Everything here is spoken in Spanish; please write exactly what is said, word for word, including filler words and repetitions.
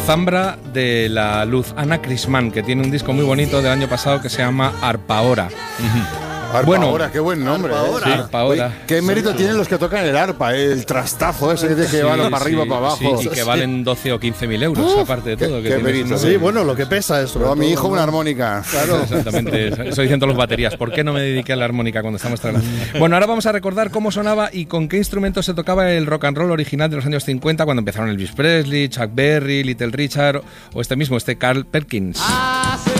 Zambra de la Luz, Ana Crismán, que tiene un disco muy bonito del año pasado que se llama Arpaora. Uh-huh. Arpa bueno, ahora, qué buen nombre. Arpa ahora. ¿eh? Sí. Arpa ahora. Oye, qué mérito sí. tienen los que tocan el arpa, ¿eh? El trastazo ese que sí, van para arriba, sí, para abajo. Sí, y que valen doce o quince mil euros, Uf, aparte de todo. Qué, que qué mérito. Sí, bueno, lo que pesa eso. Pero a mi hijo una armónica. Claro. Exactamente, eso dicen todas las baterías. ¿Por qué no me dediqué a la armónica cuando estamos trabajando? Bueno, ahora vamos a recordar cómo sonaba y con qué instrumentos se tocaba el rock and roll original de los años cincuenta, cuando empezaron Elvis Presley, Chuck Berry, Little Richard o este mismo, este Carl Perkins. Ah.